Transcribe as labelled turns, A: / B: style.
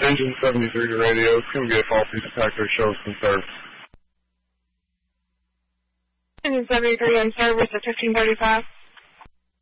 A: Engine 73 to radio. It's going to be a faulty detector. Show us in service.
B: Engine 73 in service at 1535.